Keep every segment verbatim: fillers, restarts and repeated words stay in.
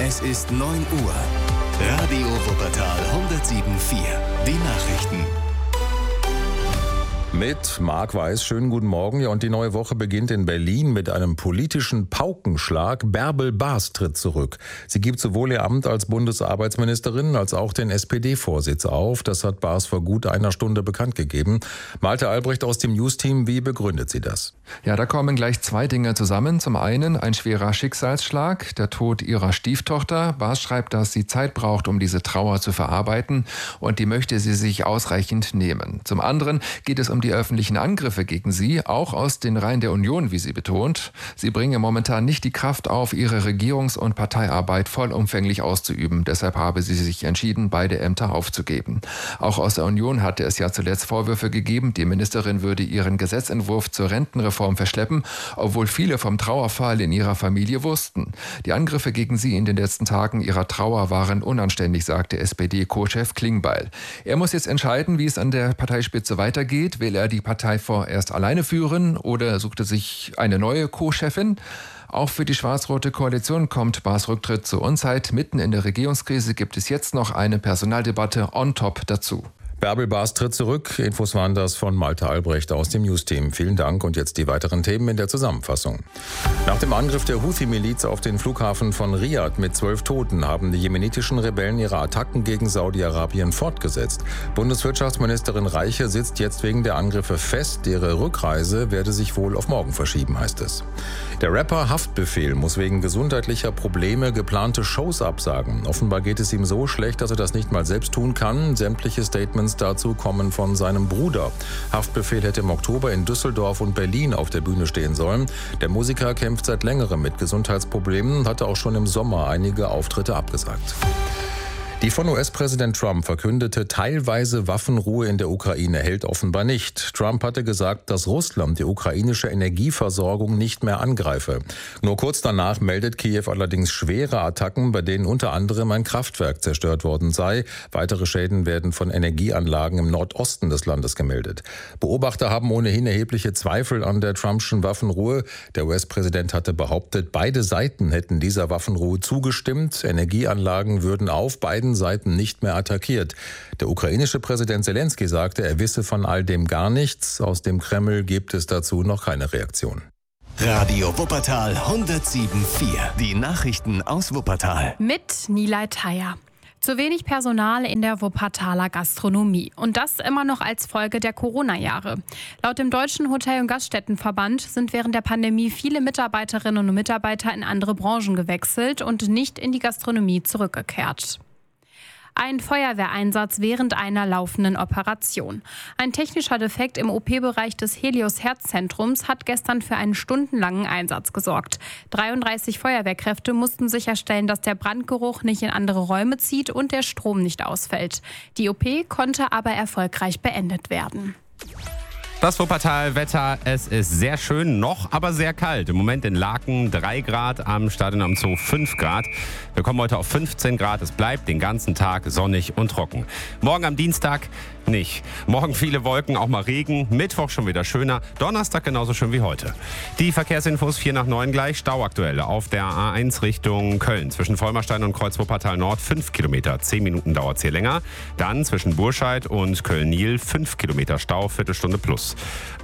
Es ist neun Uhr. Radio Wuppertal hundertsieben Komma vier. Die Nachrichten. Mit Marc Weiß, schönen guten Morgen. Ja, und die neue Woche beginnt in Berlin mit einem politischen Paukenschlag. Bärbel Baas tritt zurück. Sie gibt sowohl ihr Amt als Bundesarbeitsministerin als auch den S P D-Vorsitz auf. Das hat Baas vor gut einer Stunde bekannt gegeben. Malte Albrecht aus dem News-Team, wie begründet sie das? Ja, da kommen gleich zwei Dinge zusammen. Zum einen ein schwerer Schicksalsschlag, der Tod ihrer Stieftochter. Baas schreibt, dass sie Zeit braucht, um diese Trauer zu verarbeiten, und die möchte sie sich ausreichend nehmen. Zum anderen geht es um die öffentlichen Angriffe gegen sie, auch aus den Reihen der Union, wie sie betont. Sie bringe momentan nicht die Kraft auf, ihre Regierungs- und Parteiarbeit vollumfänglich auszuüben. Deshalb habe sie sich entschieden, beide Ämter aufzugeben. Auch aus der Union hatte es ja zuletzt Vorwürfe gegeben, die Ministerin würde ihren Gesetzentwurf zur Rentenreform verschleppen, obwohl viele vom Trauerfall in ihrer Familie wussten. Die Angriffe gegen sie in den letzten Tagen ihrer Trauer waren unanständig, sagte S P D-Co-Chef Klingbeil. Er muss jetzt entscheiden, wie es an der Parteispitze weitergeht. Will er die Partei vorerst alleine führen oder sucht er sich eine neue Co-Chefin? Auch für die schwarz-rote Koalition kommt Baas Rücktritt zur Unzeit. Mitten in der Regierungskrise gibt es jetzt noch eine Personaldebatte on top dazu. Bärbel Baas tritt zurück. Infos waren das von Malte Albrecht aus dem News-Team. Vielen Dank und jetzt die weiteren Themen in der Zusammenfassung. Nach dem Angriff der Houthi-Miliz auf den Flughafen von Riad mit zwölf Toten haben die jemenitischen Rebellen ihre Attacken gegen Saudi-Arabien fortgesetzt. Bundeswirtschaftsministerin Reiche sitzt jetzt wegen der Angriffe fest. Ihre Rückreise werde sich wohl auf morgen verschieben, heißt es. Der Rapper Haftbefehl muss wegen gesundheitlicher Probleme geplante Shows absagen. Offenbar geht es ihm so schlecht, dass er das nicht mal selbst tun kann. Sämtliche Statements dazu kommen von seinem Bruder. Haftbefehl hätte im Oktober in Düsseldorf und Berlin auf der Bühne stehen sollen. Der Musiker kämpft seit längerem mit Gesundheitsproblemen und hatte auch schon im Sommer einige Auftritte abgesagt. Die von U S-Präsident Trump verkündete teilweise Waffenruhe in der Ukraine hält offenbar nicht. Trump hatte gesagt, dass Russland die ukrainische Energieversorgung nicht mehr angreife. Nur kurz danach meldet Kiew allerdings schwere Attacken, bei denen unter anderem ein Kraftwerk zerstört worden sei. Weitere Schäden werden von Energieanlagen im Nordosten des Landes gemeldet. Beobachter haben ohnehin erhebliche Zweifel an der Trumpschen Waffenruhe. Der U S-Präsident hatte behauptet, beide Seiten hätten dieser Waffenruhe zugestimmt. Energieanlagen würden auf beiden Seiten nicht mehr attackiert. Der ukrainische Präsident Selenskyj sagte, er wisse von all dem gar nichts. Aus dem Kreml gibt es dazu noch keine Reaktion. Radio Wuppertal hundertsieben Komma vier. Die Nachrichten aus Wuppertal. Mit Nilay Thayer. Zu wenig Personal in der Wuppertaler Gastronomie. Und das immer noch als Folge der Corona-Jahre. Laut dem Deutschen Hotel- und Gaststättenverband sind während der Pandemie viele Mitarbeiterinnen und Mitarbeiter in andere Branchen gewechselt und nicht in die Gastronomie zurückgekehrt. Ein Feuerwehreinsatz während einer laufenden Operation. Ein technischer Defekt im O P-Bereich des Helios Herzzentrums hat gestern für einen stundenlangen Einsatz gesorgt. dreiunddreißig Feuerwehrkräfte mussten sicherstellen, dass der Brandgeruch nicht in andere Räume zieht und der Strom nicht ausfällt. Die O P konnte aber erfolgreich beendet werden. Das Wuppertal-Wetter, es ist sehr schön, noch aber sehr kalt. Im Moment in Laken drei Grad, am Stadion am Zoo fünf Grad. Wir kommen heute auf fünfzehn Grad. Es bleibt den ganzen Tag sonnig und trocken. Morgen am Dienstag nicht. Morgen viele Wolken, auch mal Regen. Mittwoch schon wieder schöner. Donnerstag genauso schön wie heute. Die Verkehrsinfos vier nach neun gleich. Stau aktuell auf der A eins Richtung Köln. Zwischen Vollmerstein und Kreuz Wuppertal Nord fünf Kilometer. zehn Minuten dauert es hier länger. Dann zwischen Burscheid und Köln-Niel fünf Kilometer Stau, Viertelstunde plus.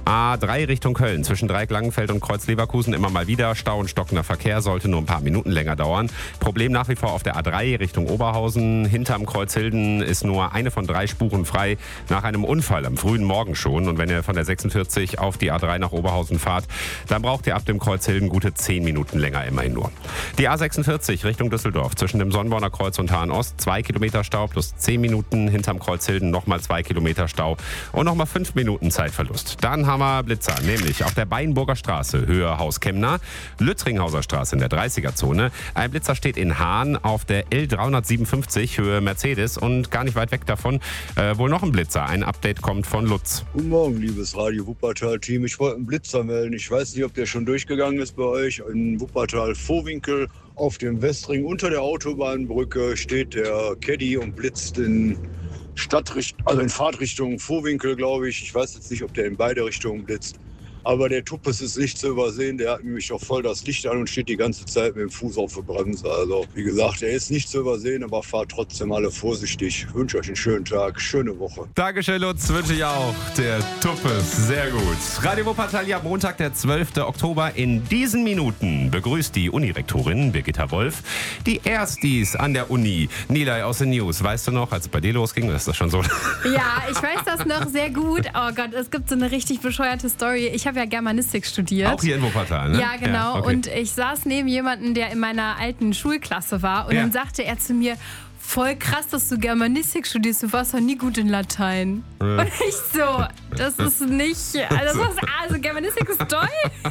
A drei Richtung Köln. Zwischen Dreieck-Langenfeld und Kreuz Leverkusen immer mal wieder Stau und stockender Verkehr. Sollte nur ein paar Minuten länger dauern. Problem nach wie vor auf der A drei Richtung Oberhausen. Hinterm Kreuz Hilden ist nur eine von drei Spuren frei. Nach einem Unfall am frühen Morgen schon. Und wenn ihr von der sechsundvierzig auf die A drei nach Oberhausen fahrt, dann braucht ihr ab dem Kreuz Hilden gute zehn Minuten länger immerhin nur. Die A sechsundvierzig Richtung Düsseldorf. Zwischen dem Sonnborner Kreuz und Hahn Ost zwei Kilometer Stau plus zehn Minuten. Hinterm Kreuz Hilden nochmal zwei Kilometer Stau und nochmal fünf Minuten Zeitverlust. Dann haben wir Blitzer, nämlich auf der Beinburger Straße, Höhe Haus Kemner, Lüttringhauser Straße in der dreißiger-Zone. Ein Blitzer steht in Hahn auf der L dreihundertsiebenundfünfzig, Höhe Mercedes, und gar nicht weit weg davon äh, wohl noch ein Blitzer. Ein Update kommt von Lutz. Guten Morgen, liebes Radio Wuppertal-Team. Ich wollte einen Blitzer melden. Ich weiß nicht, ob der schon durchgegangen ist bei euch. In Wuppertal-Vorwinkel auf dem Westring unter der Autobahnbrücke steht der Caddy und blitzt in Stadtrichtung, also in Fahrtrichtung Vorwinkel, glaube ich. Ich weiß jetzt nicht, ob der in beide Richtungen blitzt. Aber der Tuppes ist nicht zu übersehen. Der hat nämlich auch voll das Licht an und steht die ganze Zeit mit dem Fuß auf der Bremse. Also wie gesagt, er ist nicht zu übersehen, aber fahrt trotzdem alle vorsichtig. Ich wünsche euch einen schönen Tag, schöne Woche. Dankeschön, Lutz, wünsche ich auch. Der Tuppes, sehr gut. Radio Wuppertal, ja, Montag, der zwölfte Oktober. In diesen Minuten begrüßt die Unirektorin Birgitta Wolf die Erstis an der Uni. Nilay aus den News, weißt du noch, als es bei dir losging, ist das schon so? Ja, ich weiß das noch sehr gut. Oh Gott, es gibt so eine richtig bescheuerte Story. Ich habe ja Germanistik studiert. Auch hier in Wuppertal, ne? Ja, genau. Ja, okay. Und ich saß neben jemandem, der in meiner alten Schulklasse war. Und Ja. dann sagte er zu mir, voll krass, dass du Germanistik studierst. Du warst doch nie gut in Latein. Ja. Und ich so, das ist nicht... Also, das ist, also Germanistik ist toll.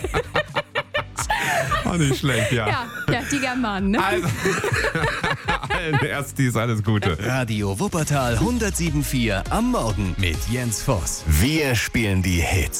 Auch nicht schlecht, ja. Ja, ja, die Germanen, ne? Also, allen Erstis alles Gute. Radio Wuppertal hundertsieben Komma vier am Morgen mit Jens Voss. Wir spielen die Hits.